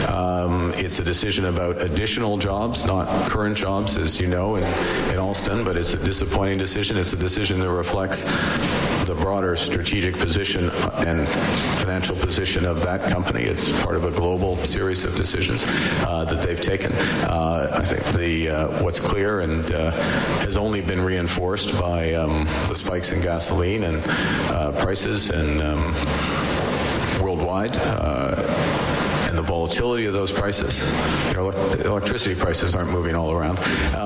It's a decision about additional jobs, not current jobs, as you know, in Alston, but it's a disappointing decision. It's a decision that reflects the broader strategic position and financial position of that company. It's part of a global series of decisions that they've taken. I think what's clear and has only been reinforced by the spikes in gasoline and prices and worldwide. And the volatility of those prices, electricity prices aren't moving all around,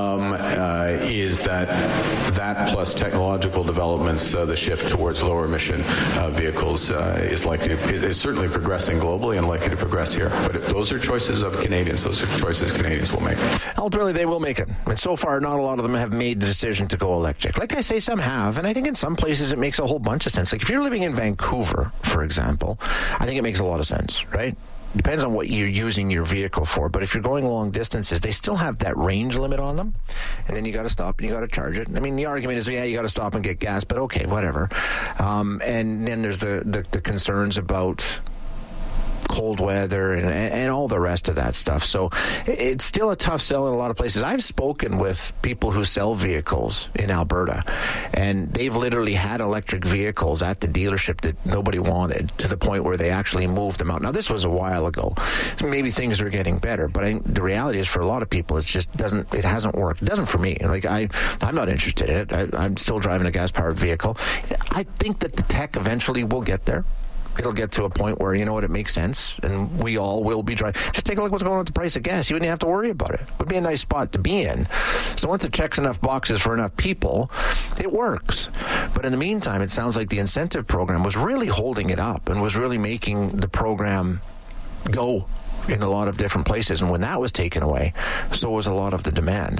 is that plus technological developments, the shift towards lower emission vehicles is certainly progressing globally and likely to progress here. But those are choices of Canadians. Those are choices Canadians will make. Ultimately, they will make it. And so far, not a lot of them have made the decision to go electric. Like I say, some have. And I think in some places it makes a whole bunch of sense. Like if you're living in Vancouver, for example, I think it makes a lot of sense, right? Depends on what you're using your vehicle for, but if you're going long distances, they still have that range limit on them, and then you got to stop and you got to charge it. I mean, the argument is, yeah, you got to stop and get gas, but okay, whatever. And then there's the concerns about cold weather and all the rest of that stuff. So it's still a tough sell in a lot of places. I've spoken with people who sell vehicles in Alberta, and they've literally had electric vehicles at the dealership that nobody wanted, to the point where they actually moved them out. Now, this was a while ago. Maybe things are getting better, but I think the reality is for a lot of people, it hasn't worked. It doesn't for me. Like I'm not interested in it. I'm still driving a gas-powered vehicle. I think that the tech eventually will get there. It'll get to a point where, you know what, it makes sense, and we all will be driving. Just take a look at what's going on with the price of gas. You wouldn't have to worry about it. It would be a nice spot to be in. So once it checks enough boxes for enough people, it works. But in the meantime, it sounds like the incentive program was really holding it up and was really making the program go in a lot of different places. And when that was taken away, so was a lot of the demand.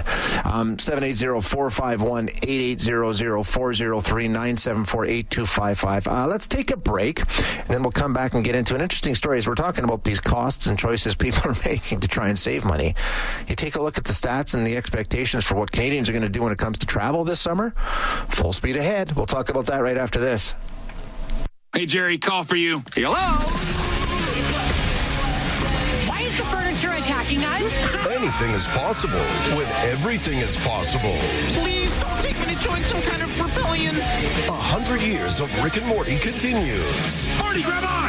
780-451-8800-403-974-8255. Let's take a break, and then we'll come back and get into an interesting story. As we're talking about these costs and choices people are making to try and save money, you take a look at the stats and the expectations for what Canadians are going to do when it comes to travel this summer. Full speed ahead. We'll talk about that right after this. Hey, Jerry, call for you. Hello? Attacking us? Anything is possible when everything is possible. Please don't take me to join some kind of rebellion. 100 years of Rick and Morty continues. Morty, grab on!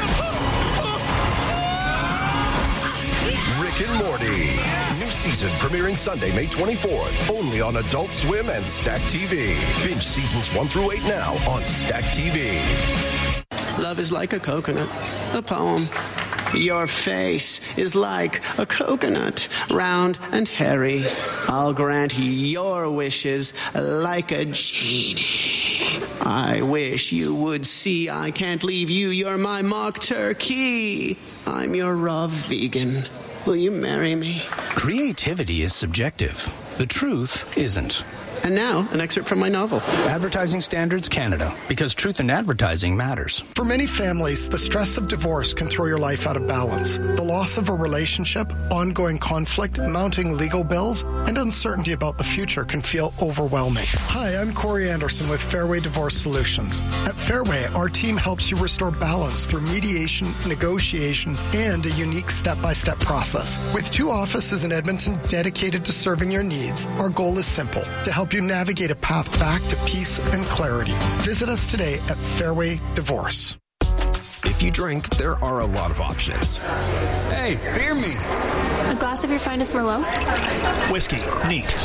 Rick and Morty. New season premiering Sunday, May 24th. Only on Adult Swim and Stack TV. Binge seasons 1 through 8 now on Stack TV. Love is like a coconut. A poem. Your face is like a coconut, round and hairy. I'll grant your wishes like a genie. I wish you would see I can't leave you. You're my mock turkey. I'm your raw vegan. Will you marry me? Creativity is subjective. The truth isn't. And now, an excerpt from my novel. Advertising Standards Canada, because truth in advertising matters. For many families, the stress of divorce can throw your life out of balance. The loss of a relationship, ongoing conflict, mounting legal bills, and uncertainty about the future can feel overwhelming. Hi, I'm Corey Anderson with Fairway Divorce Solutions. At Fairway, our team helps you restore balance through mediation, negotiation, and a unique step-by-step process. With 2 offices in Edmonton dedicated to serving your needs, our goal is simple: to help you navigate a path back to peace and clarity. Visit us today at Fairway Divorce. If you drink, there are a lot of options. Hey, beer me. A glass of your finest Merlot? Whiskey. Neat.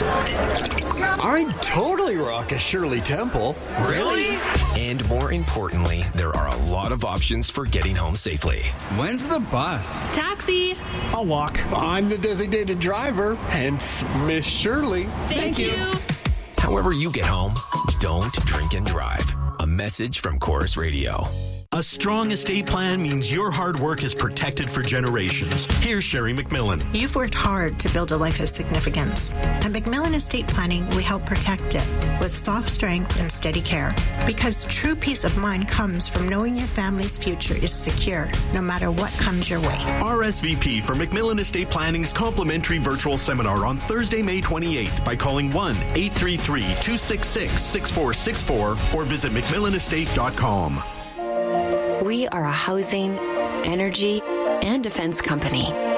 I'd totally rock a Shirley Temple. Really? And more importantly, there are a lot of options for getting home safely. When's the bus? Taxi. I'll walk. I'm the designated driver, hence Miss Shirley. Thank you. However you get home, don't drink and drive. A message from Chorus Radio. A strong estate plan means your hard work is protected for generations. Here's Sherry McMillan. You've worked hard to build a life of significance. At McMillan Estate Planning, we help protect it with soft strength and steady care. Because true peace of mind comes from knowing your family's future is secure, no matter what comes your way. RSVP for McMillan Estate Planning's complimentary virtual seminar on Thursday, May 28th by calling 1-833-266-6464 or visit McMillanestate.com. We are a housing, energy, and defense company.